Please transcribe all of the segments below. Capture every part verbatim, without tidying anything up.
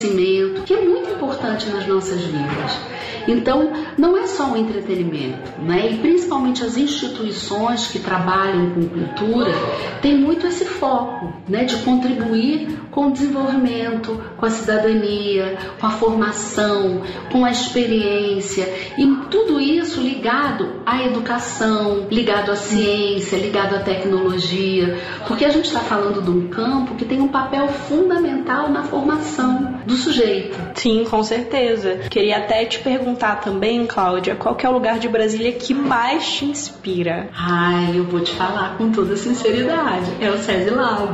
que é muito importante nas nossas vidas. Então, não é só um entretenimento, né? E principalmente as instituições que trabalham com cultura têm muito esse foco, né? De contribuir com o desenvolvimento, com a cidadania, com a formação, com a experiência, e tudo isso ligado à educação, ligado à ciência, ligado à tecnologia, porque a gente está falando de um campo que tem um papel fundamental na formação do sujeito. Sim, com certeza. Queria até te perguntar também, Cláudia, qual que é o lugar de Brasília que mais te inspira? Ai, eu vou te falar com toda sinceridade, é o SESI-Lab.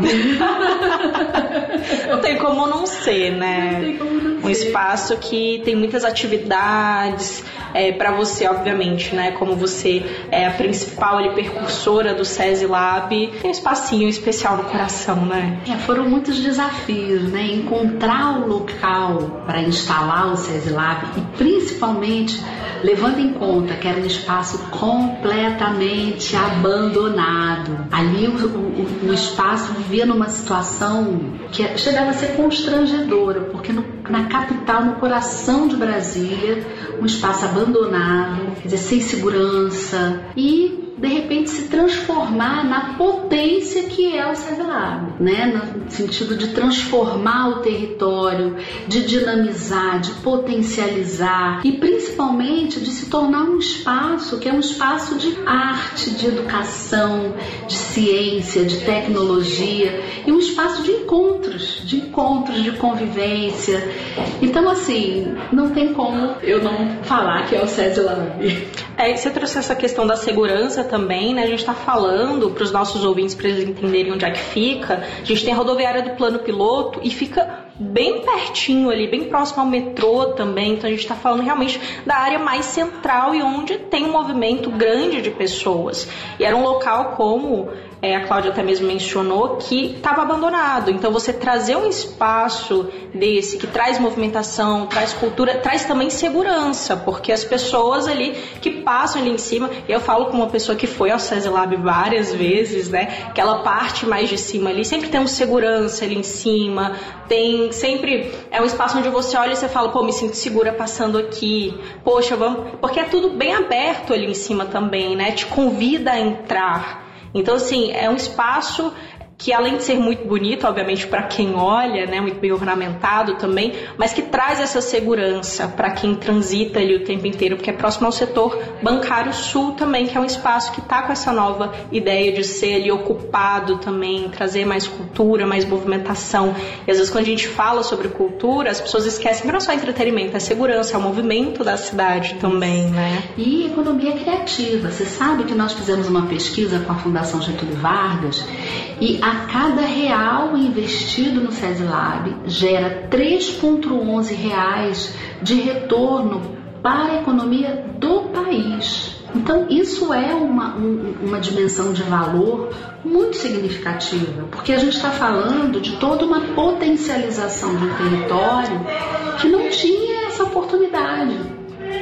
Não tem como não ser, né? Não tem como não ser. Um espaço que tem muitas atividades, é, para você, obviamente, né? Como você é a principal ali, percursora do SESI-Lab, tem um espacinho especial no coração, né? É, foram muitos desafios, né? Encontrar o local para instalar o SESI-Lab e principalmente levando em conta que era um espaço completamente abandonado. Ali o, o, o espaço vivia numa situação que chegava a ser constrangedora, porque no, na capital, no coração de Brasília, um espaço abandonado, quer dizer, sem segurança, e de repente se transformar na potência que é o SESI-Lab, né? No sentido de transformar o território, de dinamizar, de potencializar e principalmente de se tornar um espaço que é um espaço de arte, de educação, de ciência, de tecnologia e um espaço de encontros, de encontros, de convivência. Então, assim, não tem como eu não falar que é o SESI-Lab. É, você trouxe essa questão da segurança também, né? A gente está falando para os nossos ouvintes, para eles entenderem onde é que fica. A gente tem a rodoviária do Plano Piloto e fica bem pertinho ali, bem próximo ao metrô também. Então a gente está falando realmente da área mais central e onde tem um movimento grande de pessoas. E era um local, como é, a Cláudia até mesmo mencionou, que estava abandonado. Então você trazer um espaço desse que traz movimentação, traz cultura, traz também segurança, porque as pessoas ali que passam ali em cima, eu falo como uma pessoa que foi ao SESI-Lab várias vezes, né? Aquela parte mais de cima ali, sempre tem um segurança ali em cima, tem sempre, é um espaço onde você olha e você fala, pô, me sinto segura passando aqui, poxa, vamos, porque é tudo bem aberto ali em cima também, né? Te convida a entrar. Então, assim, é um espaço que, além de ser muito bonito, obviamente, para quem olha, né, muito bem ornamentado também, mas que traz essa segurança para quem transita ali o tempo inteiro, porque é próximo ao setor bancário sul também, que é um espaço que está com essa nova ideia de ser ali ocupado também, trazer mais cultura, mais movimentação. E às vezes quando a gente fala sobre cultura, as pessoas esquecem que não é só entretenimento, é segurança, é o movimento da cidade também, né? E economia criativa. Você sabe que nós fizemos uma pesquisa com a Fundação Getúlio Vargas e a cada real investido no SESI-Lab gera três vírgula onze reais de retorno para a economia do país. Então isso é uma, um, uma dimensão de valor muito significativa, porque a gente está falando de toda uma potencialização de um território que não tinha essa oportunidade.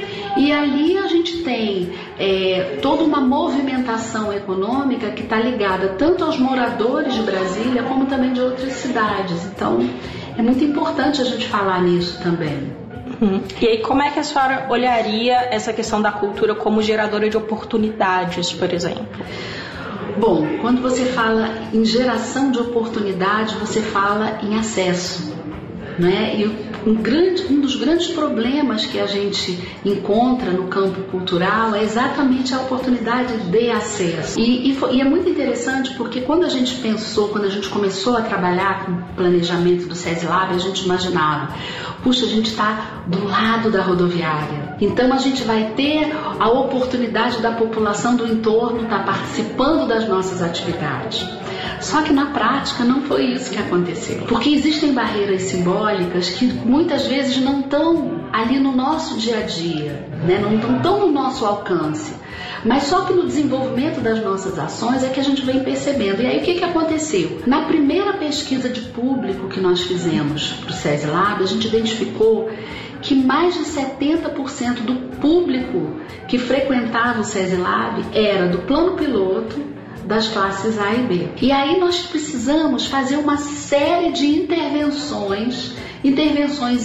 E ali a gente tem é, toda uma movimentação econômica que está ligada tanto aos moradores de Brasília como também de outras cidades. Então é muito importante a gente falar nisso também. Uhum. E aí, como é que a senhora olharia essa questão da cultura como geradora de oportunidades, por exemplo? Bom, quando você fala em geração de oportunidade, você fala em acesso, né? E um, grande, um dos grandes problemas que a gente encontra no campo cultural é exatamente a oportunidade de acesso. E, e, e é muito interessante porque quando a gente pensou, quando a gente começou a trabalhar com o planejamento do SESI-Lab, a gente imaginava, puxa, a gente está do lado da rodoviária, então a gente vai ter a oportunidade da população do entorno estar participando das nossas atividades. Só que na prática não foi isso que aconteceu, porque existem barreiras simbólicas que muitas vezes não estão ali no nosso dia a dia, né? Não estão no nosso alcance, mas só que no desenvolvimento das nossas ações é que a gente vem percebendo. E aí o que, que aconteceu? Na primeira pesquisa de público que nós fizemos para o SESI-Lab, a gente identificou que mais de setenta por cento do público que frequentava o SESI-Lab era do plano piloto, das classes A e B. E aí nós precisamos fazer uma série de intervenções intervenções